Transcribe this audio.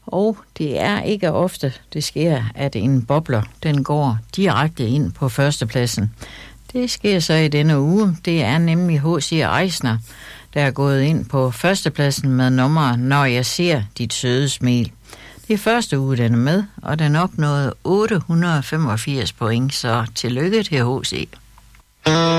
Og det er ikke ofte, det sker, at en bobler, den går direkte ind på førstepladsen. Det sker så i denne uge. Det er nemlig H.C. Eisner, der er gået ind på førstepladsen med nummeret Når jeg ser dit søde smil. Det er første uge, den er med, og den opnåede 885 point, så tillykke til H.C.